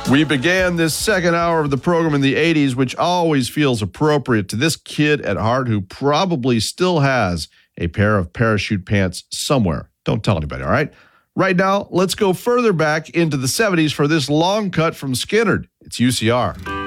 We began this second hour of the program in the 80s, which always feels appropriate to this kid at heart who probably still has a pair of parachute pants somewhere. Don't tell anybody, all right? Right now, let's go further back into the 70s for this long cut from Skynyrd. It's UCR.